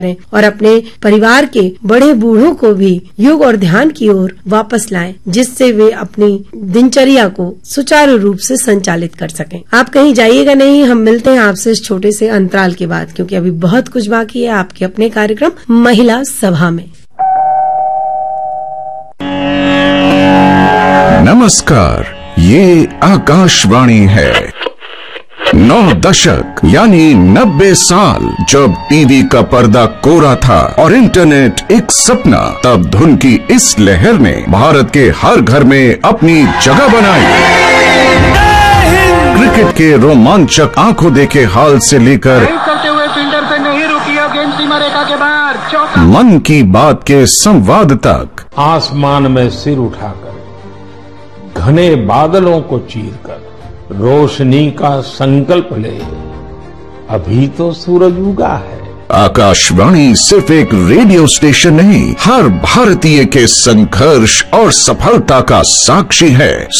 और अपने परिवार के बड़े बूढ़ों को भी योग और ध्यान की ओर वापस लाएं, जिससे वे अपनी दिनचर्या को सुचारू रूप से संचालित कर सकें। आप कहीं जाइएगा नहीं, हम मिलते हैं आपसे इस छोटे से अंतराल के बाद, क्योंकि अभी बहुत कुछ बाकी है आपके अपने कार्यक्रम महिला सभा में। नमस्कार, ये आकाशवाणी है। 9 दशक यानी 90 साल जब टीवी का पर्दा कोरा था और इंटरनेट एक सपना, तब धुन की इस लहर ने भारत के हर घर में अपनी जगह बनाई। क्रिकेट के रोमांचक आंखों देखे हाल से लेकर करते हुए फील्डर से नहीं रुकी और गेंद सीमा रेखा के बाहर, चौका। मन की बात के संवाद तक, आसमान में सिर उठाकर, घने बादलों को चीरकर रोशनी का संकल्प ले, अभी तो सूरज उगा है। आकाशवाणी सिर्फ एक रेडियो स्टेशन नहीं, हर भारतीय के संघर्ष और सफलता का साक्षी है।